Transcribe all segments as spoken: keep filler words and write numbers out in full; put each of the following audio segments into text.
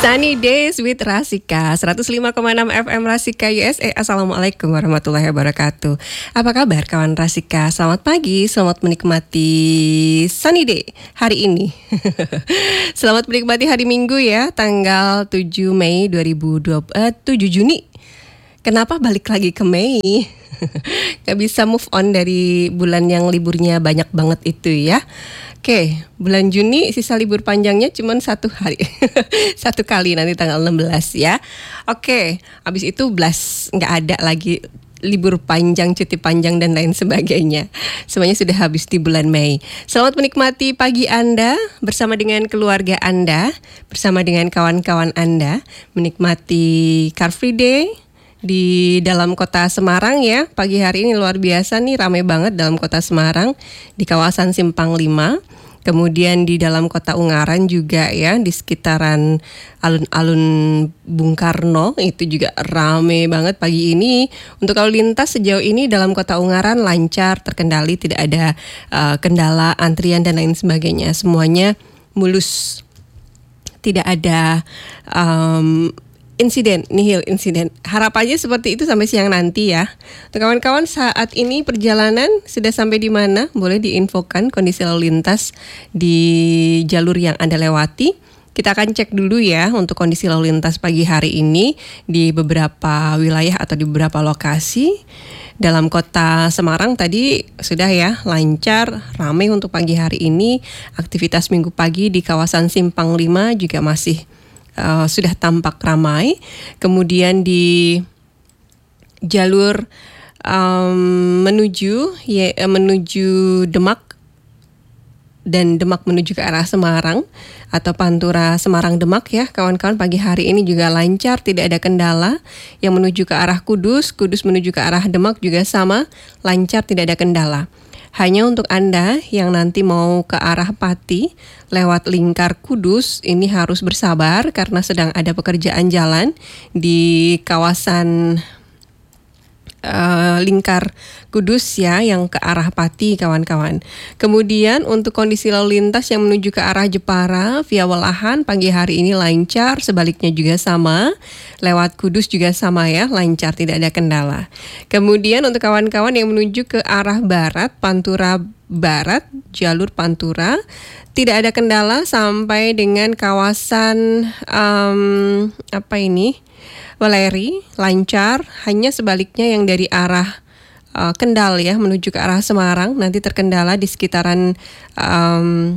Sunny Days with Rasika, seratus lima koma enam F M Rasika U S A. Assalamualaikum warahmatullahi wabarakatuh. Apa kabar kawan Rasika? Selamat pagi, selamat menikmati Sunny Day hari ini. Selamat menikmati hari Minggu ya, tanggal tujuh Mei dua ribu dua puluh, eh, tujuh Juni. Kenapa balik lagi ke Mei? Gak bisa move on dari bulan yang liburnya banyak banget itu ya. Oke, bulan Juni sisa libur panjangnya cuma satu hari, satu kali nanti tanggal enam belas ya. Oke, habis itu belas nggak ada lagi libur panjang, cuti panjang dan lain sebagainya. Semuanya sudah habis di bulan Mei. Selamat menikmati pagi Anda bersama dengan keluarga Anda, bersama dengan kawan-kawan Anda, menikmati Car Free Day di dalam kota Semarang ya. Pagi hari ini luar biasa nih, ramai banget dalam kota Semarang di kawasan Simpang lima. Kemudian di dalam kota Ungaran juga ya, di sekitaran alun-alun Bung Karno itu juga ramai banget pagi ini. Untuk lalu lintas sejauh ini dalam kota Ungaran lancar, terkendali, tidak ada uh, kendala, antrian dan lain sebagainya. Semuanya mulus, tidak ada um, insiden, nihil insiden. Harapannya seperti itu sampai siang nanti ya. Untuk kawan-kawan saat ini perjalanan sudah sampai di mana? Boleh diinfokan kondisi lalu lintas di jalur yang Anda lewati. Kita akan cek dulu ya untuk kondisi lalu lintas pagi hari ini di beberapa wilayah atau di beberapa lokasi. Dalam kota Semarang tadi sudah ya lancar, ramai untuk pagi hari ini. Aktivitas minggu pagi di kawasan Simpang lima juga masih Uh, sudah tampak ramai. Kemudian di jalur um, menuju ya, menuju Demak dan Demak menuju ke arah Semarang atau Pantura Semarang Demak ya kawan-kawan, pagi hari ini juga lancar, tidak ada kendala. Yang menuju ke arah Kudus, Kudus menuju ke arah Demak juga sama, lancar, tidak ada kendala. Hanya untuk Anda yang nanti mau ke arah Pati lewat Lingkar Kudus, ini harus bersabar karena sedang ada pekerjaan jalan di kawasan uh, Lingkar Kudus ya, yang ke arah Pati kawan-kawan. Kemudian untuk kondisi lalu lintas yang menuju ke arah Jepara via Walahan pagi hari ini lancar, sebaliknya juga sama. Lewat Kudus juga sama ya, lancar, tidak ada kendala. Kemudian untuk kawan-kawan yang menuju ke arah Barat, Pantura Barat, jalur Pantura, tidak ada kendala sampai dengan kawasan um, apa ini? Weleri, lancar. Hanya sebaliknya yang dari arah uh, Kendal ya menuju ke arah Semarang nanti terkendala di sekitaran um,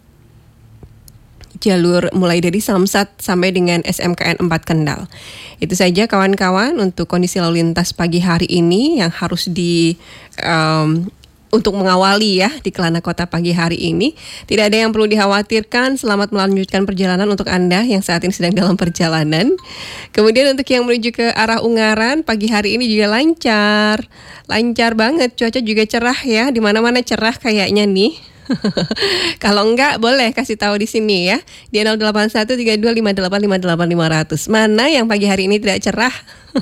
jalur mulai dari Samsat sampai dengan S M K N empat Kendal. Itu saja kawan-kawan untuk kondisi lalu lintas pagi hari ini yang harus di um, untuk mengawali ya di Kelana Kota pagi hari ini. Tidak ada yang perlu dikhawatirkan. Selamat melanjutkan perjalanan untuk Anda yang saat ini sedang dalam perjalanan. Kemudian untuk yang menuju ke arah Ungaran pagi hari ini juga lancar. Lancar banget, cuaca juga cerah ya. Di mana-mana cerah kayaknya nih. Kalau enggak boleh kasih tahu di sini ya. Di nol delapan satu tiga dua lima delapan lima delapan lima nol nol. Mana yang pagi hari ini tidak cerah?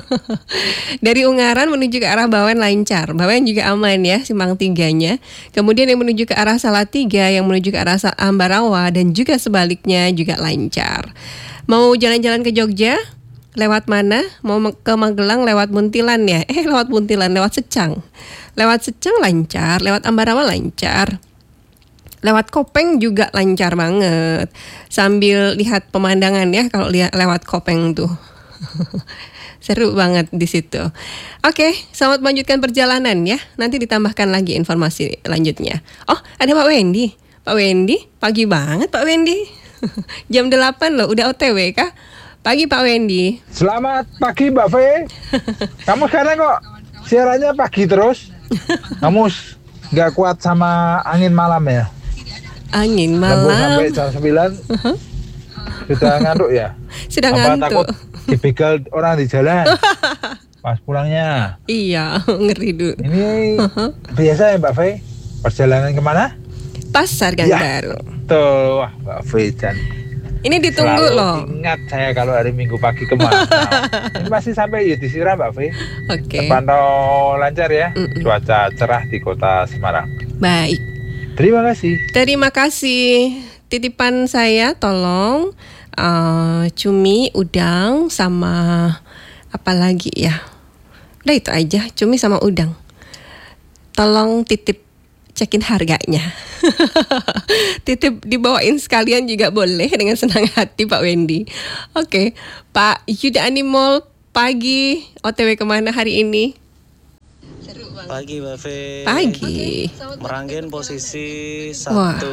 Dari Ungaran menuju ke arah Bawen lancar. Bawen juga aman ya, simpang tiganya. Kemudian yang menuju ke arah Salatiga, yang menuju ke arah Ambarawa dan juga sebaliknya juga lancar. Mau jalan-jalan ke Jogja? Lewat mana? Mau ke Magelang lewat Muntilan ya? Eh lewat Muntilan, lewat Secang. Lewat Secang lancar, lewat Ambarawa lancar. Lewat Kopeng juga lancar banget. Sambil lihat pemandangan ya kalau lihat lewat Kopeng tuh. Seru banget di situ. Oke, selamat melanjutkan perjalanan ya. Nanti ditambahkan lagi informasi lanjutnya. Oh, ada Pak Wendy. Pak Wendy, pagi banget Pak Wendy. Jam delapan loh, udah O T W kah? Pagi Pak Wendy. Selamat pagi Mbak Fe. Kamu sekarang kok siarannya pagi terus? Kamu nggak kuat sama angin malam ya? Angin malam. Sampai jam sembilan uh-huh. Sudah ngantuk ya? Sudah apa ngantuk. Takut dibegal orang di jalan pas pulangnya. Iya, ngeri dulu. Ini uh-huh. biasa ya Mbak Fe? Perjalanan kemana? Pasar Gang ya, Baru. Tuh, wah Mbak Fe dan ini ditunggu loh. Ingat saya kalau hari Minggu pagi kemana. Ini masih sampai ya disiram Mbak Fe. Oke. Okay. Terpantau lancar ya. Mm-mm. Cuaca cerah di kota Semarang. Baik. Terima kasih. Terima kasih. Titipan saya tolong uh, cumi, udang, sama apa lagi ya? Udah itu aja, cumi sama udang. Tolong titip cekin harganya. Titip dibawain sekalian juga boleh dengan senang hati Pak Wendy. Oke, Pak Yuda Animal pagi, O T W kemana hari ini? Pagi Mbak Fe. Pagi. Meranggen posisi satu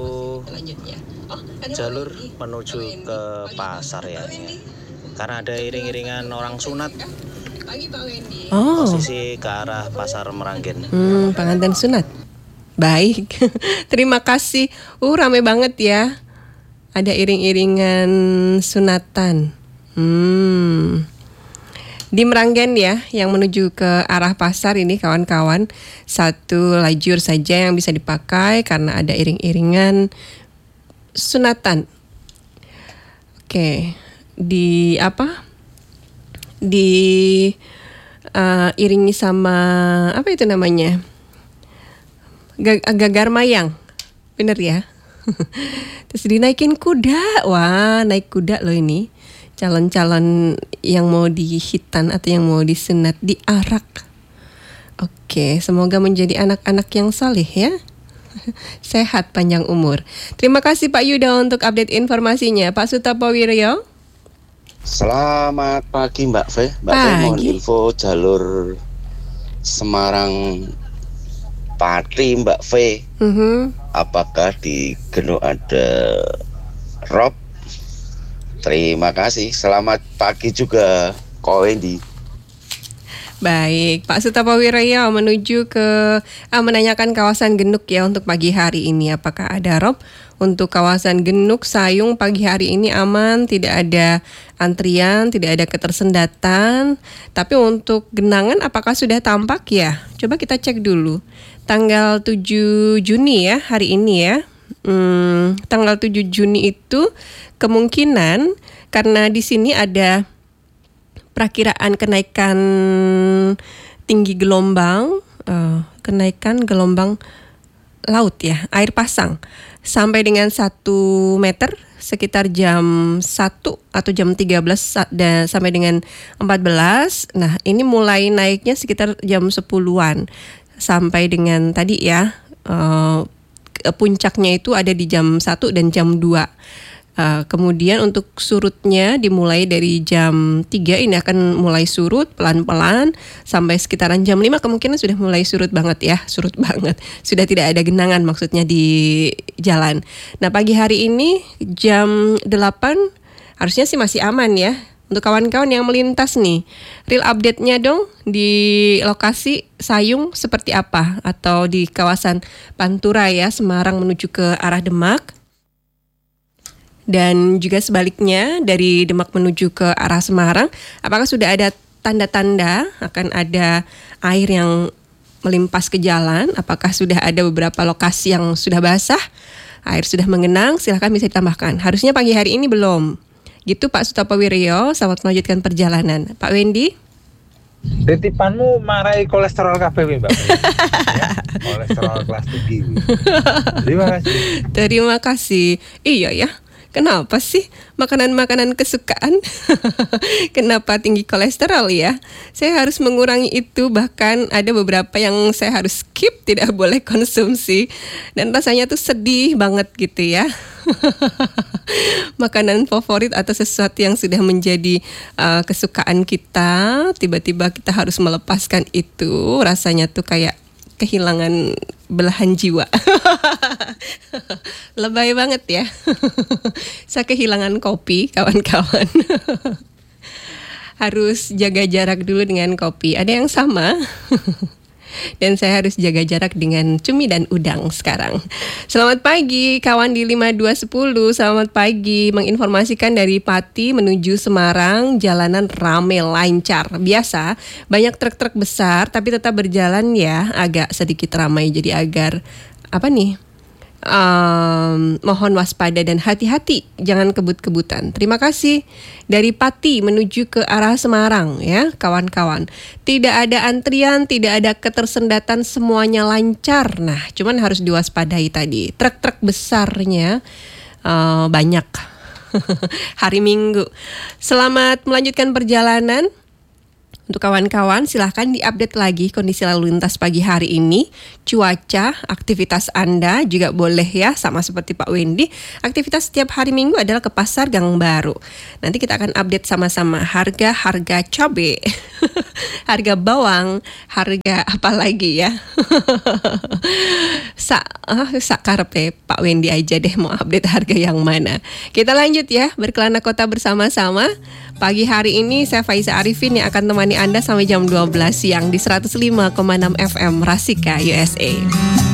jalur menuju ke pasar ya. Karena ada iring-iringan orang sunat. Oh. Posisi ke arah pasar Meranggen. Hmm, pengantin sunat. Baik. Terima kasih. Uh, rame banget ya. Ada iring-iringan sunatan. Hmm. Di Meranggen ya, yang menuju ke arah pasar ini kawan-kawan, satu lajur saja yang bisa dipakai karena ada iring-iringan sunatan. Oke, di apa? Di uh, iringi sama apa itu namanya? Gagar mayang, bener ya? Terus dinaikin kuda, wah naik kuda loh ini. Calon-calon yang mau dihitan atau yang mau disunat diarak. Oke, semoga menjadi anak-anak yang saleh ya. Sehat panjang umur. Terima kasih Pak Yuda untuk update informasinya. Pak Sutapo Wiryo. Selamat pagi Mbak Fe. Mbak Fe mohon info jalur Semarang Pati Mbak Fe. Uh-huh. Apakah di Genuk ada rob? Terima kasih. Selamat pagi juga, Ko Wendy. Baik, Pak Sutapo Wiryo menuju ke ah, menanyakan kawasan Genuk ya untuk pagi hari ini. Apakah ada rob untuk kawasan Genuk Sayung pagi hari ini aman, tidak ada antrian, tidak ada ketersendatan. Tapi untuk genangan apakah sudah tampak ya? Coba kita cek dulu. Tanggal tujuh Juni ya hari ini ya. Hmm, tanggal tujuh Juni itu kemungkinan karena di sini ada perakiraan kenaikan tinggi gelombang, uh, kenaikan gelombang laut ya, air pasang sampai dengan satu meter sekitar jam satu atau jam tiga belas dan sampai dengan empat belas. Nah, ini mulai naiknya sekitar jam sepuluhan sampai dengan tadi ya. Uh, puncaknya itu ada di jam satu dan jam dua. Uh, kemudian untuk surutnya dimulai dari jam tiga ini akan mulai surut pelan-pelan sampai sekitaran jam lima kemungkinan sudah mulai surut banget ya, surut banget. Sudah tidak ada genangan maksudnya di jalan. Nah, pagi hari ini jam delapan harusnya sih masih aman ya. Untuk kawan-kawan yang melintas nih, real update-nya dong di lokasi Sayung seperti apa? Atau di kawasan Pantura ya, Semarang menuju ke arah Demak. Dan juga sebaliknya dari Demak menuju ke arah Semarang, apakah sudah ada tanda-tanda akan ada air yang melimpas ke jalan? Apakah sudah ada beberapa lokasi yang sudah basah, air sudah mengenang? Silahkan bisa ditambahkan. Harusnya pagi hari ini belum. Gitu Pak Sutapo Wiryo, selamat melanjutkan perjalanan. Pak Wendy? Titipanmu marahi kolesterol K B W Mbak. Ya, kolesterol kelas tinggi. Terima kasih. Terima kasih. Iya ya. Kenapa sih makanan-makanan kesukaan? Kenapa tinggi kolesterol ya? Saya harus mengurangi itu, bahkan ada beberapa yang saya harus skip, tidak boleh konsumsi. Dan rasanya tuh sedih banget gitu ya. Makanan favorit atau sesuatu yang sudah menjadi uh, kesukaan kita, tiba-tiba kita harus melepaskan itu, rasanya tuh kayak kehilangan belahan jiwa. Lebay banget ya. Saya kehilangan kopi, kawan-kawan. Harus jaga jarak dulu dengan kopi. Ada yang sama? Dan saya harus jaga jarak dengan cumi dan udang sekarang. Selamat pagi kawan di lima dua satu nol. Selamat pagi, menginformasikan dari Pati menuju Semarang. Jalanan rame lancar. Biasa banyak truk-truk besar tapi tetap berjalan ya, agak sedikit ramai. Jadi agar apa nih Um, mohon waspada dan hati-hati, jangan kebut-kebutan. Terima kasih. Dari Pati menuju ke arah Semarang ya kawan-kawan. Tidak ada antrian, tidak ada ketersendatan, semuanya lancar. Nah, cuman harus diwaspadai tadi. Truk-truk besarnya uh, banyak. hari Minggu. Selamat melanjutkan perjalanan. Untuk kawan-kawan, silahkan diupdate lagi kondisi lalu lintas pagi hari ini, cuaca, aktivitas Anda juga boleh ya, sama seperti Pak Wendy. Aktivitas setiap hari Minggu adalah ke Pasar Gang Baru. Nanti kita akan update sama-sama harga-harga cabai, harga bawang, harga apa lagi ya. Sak, uh, sak karepe Pak Wendy aja deh mau update harga yang mana. Kita lanjut ya, berkelana kota bersama-sama. Pagi hari ini saya Faiza Arifin yang akan temani Anda sampai jam dua belas siang di seratus lima koma enam F M Rasika U S A.